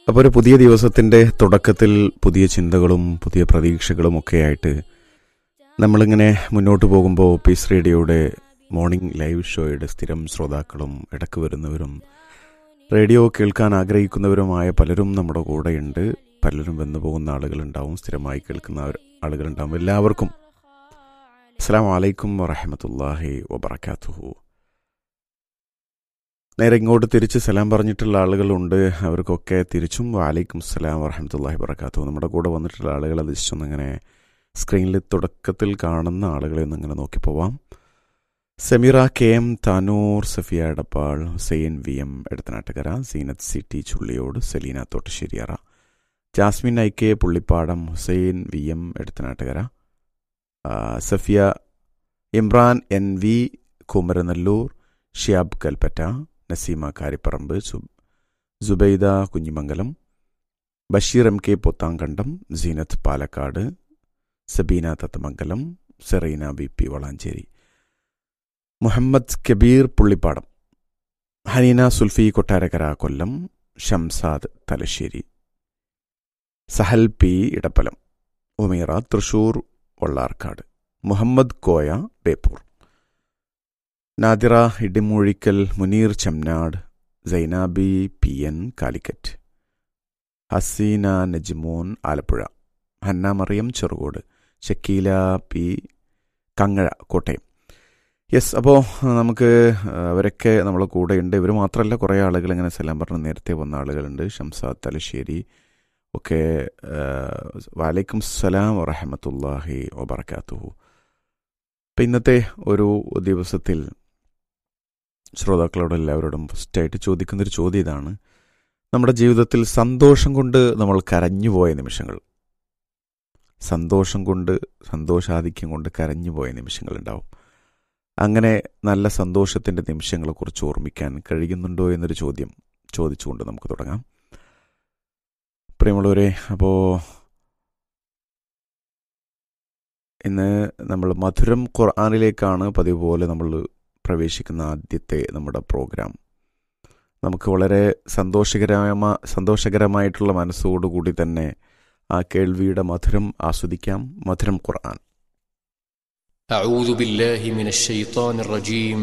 അപ്പോൾ ഒരു പുതിയ ദിവസത്തിൻ്റെ തുടക്കത്തിൽ പുതിയ ചിന്തകളും പുതിയ പ്രതീക്ഷകളും ഒക്കെ ആയിട്ട് നമ്മളിങ്ങനെ മുന്നോട്ട് പോകുമ്പോൾ പീസ് റേഡിയോയുടെ മോർണിംഗ് ലൈവ് ഷോയുടെ സ്ഥിരം ശ്രോതാക്കളും ഇടയ്ക്ക് വരുന്നവരും റേഡിയോ കേൾക്കാൻ ആഗ്രഹിക്കുന്നവരുമായ പലരും നമ്മുടെ കൂടെയുണ്ട്. പലരും വന്നു പോകുന്ന ആളുകളുണ്ടാവും, സ്ഥിരമായി കേൾക്കുന്ന ആളുകളുണ്ടാവും. എല്ലാവർക്കും അസ്സലാമു അലൈക്കും വറഹ്മത്തുള്ളാഹി വബറകാതുഹു. നേരെ ഇങ്ങോട്ട് തിരിച്ച് സലാം പറഞ്ഞിട്ടുള്ള ആളുകളുണ്ട്, അവർക്കൊക്കെ തിരിച്ചും വലൈക്കും അസ്സലാം വറഹ്മത്തുള്ളാഹി വബറകാതുഹു. നമ്മുടെ കൂടെ വന്നിട്ടുള്ള ആളുകളെ ജസ്റ്റൊന്നിങ്ങനെ സ്ക്രീനിൽ തുടക്കത്തിൽ കാണുന്ന ആളുകളെ ഒന്നിങ്ങനെ നോക്കി പോവാം. Sameera K M, Tanur, Safiya Edappal, Hussain V M Edathanattukara, Zeenath C T Chulliyode, Saleena Thottasseriyara, Jasmine I K Pullippadam, Hussain V M Edathanattukara, Safiya, Imran N V Kumaranallur, Shiyab Kalpetta, Naseema Karipparambu, Subaida Kunhimangalam, Basheer M K Pothankandam, Zeenath Palakkad, Sabeena Thathamangalam, Serena B P Valanchery, Muhammad Kabir Pullippadam, Haneena Zulfi Kottarakkara Kollam, Shamsad Thalassery, Sahal P Edappalam, Umeera Thrissur Vallarkad, Muhammad Koya Beypore, Nadira Edimoozhikkal, Muneer Chemnad, Zainabi P N Calicut, Hasina നജ്മോൻ Alappuzha, Hannah Mariyam Cherukode, Shakeela P Kangazha Kottayam. Yes, അപ്പോൾ നമുക്ക് അവരൊക്കെ നമ്മളെ കൂടെയുണ്ട്. ഇവർ മാത്രമല്ല, കുറേ ആളുകൾ ഇങ്ങനെ സലാം പറഞ്ഞ് നേരത്തെ വന്ന ആളുകളുണ്ട്. ഷംസാദ് തലശ്ശേരി ഒക്കെ വലൈക്കും സലാം വറഹ്മത്തുള്ളാഹി വബറകാതുഹു. അപ്പം ഇന്നത്തെ ഒരു ദിവസത്തിൽ ശ്രോതാക്കളോട് എല്ലാവരോടും ഫസ്റ്റായിട്ട് ചോദിക്കുന്നൊരു ചോദ്യം ഇതാണ്: നമ്മുടെ ജീവിതത്തിൽ സന്തോഷം കൊണ്ട് നമ്മൾ കരഞ്ഞുപോയ നിമിഷങ്ങൾ, സന്തോഷാധിക്യം കൊണ്ട് കരഞ്ഞുപോയ നിമിഷങ്ങളുണ്ടാവും. അങ്ങനെ നല്ല സന്തോഷത്തിൻ്റെ നിമിഷങ്ങളെക്കുറിച്ച് ഓർമ്മിക്കാൻ കഴിയുന്നുണ്ടോ എന്നൊരു ചോദ്യം ചോദിച്ചുകൊണ്ട് നമുക്ക് തുടങ്ങാം. പ്രിയമുള്ളവരെ, അപ്പോൾ ഇന്ന് നമ്മൾ മധുരം ഖുർആനിലേക്കാണ് പതിവ് പോലെ നമ്മൾ പ്രവേശിക്കുന്ന ആദ്യത്തെ നമ്മുടെ പ്രോഗ്രാം. നമുക്ക് വളരെ സന്തോഷകരമായിട്ടുള്ള മനസ്സോടുകൂടി തന്നെ ആ കേൾവിയുടെ മധുരം ആസ്വദിക്കാം. മധുരം ഖുർആൻ. أعوذ بالله من الشيطان الرجيم